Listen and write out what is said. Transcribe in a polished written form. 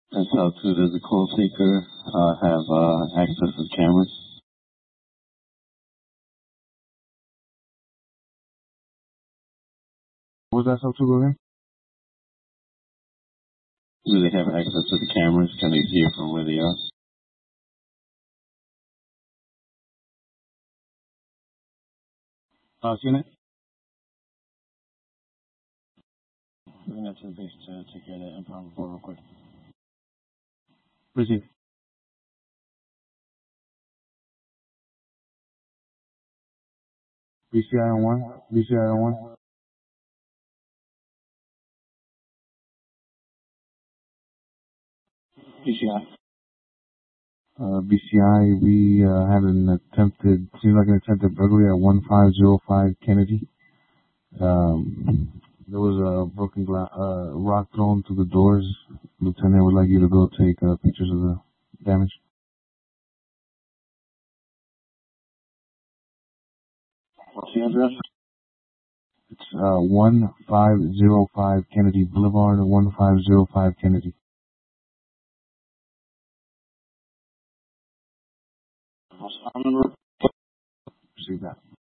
And so too, does the call seeker have access to the cameras? What was that, so too, go ahead? Do they have access to the cameras? Can they see it from where they are? CNN? Bring that to the base to take care of that impound report real quick. Receive. BCI on one. BCI on one. PCI. BCI, we had seems like an attempted burglary at 1505 Kennedy. There was a broken rock thrown through the doors. Lieutenant would like you to go take pictures of the damage. What's the address? It's 1505 Kennedy Boulevard, 1505 Kennedy. House phone number? Receive that.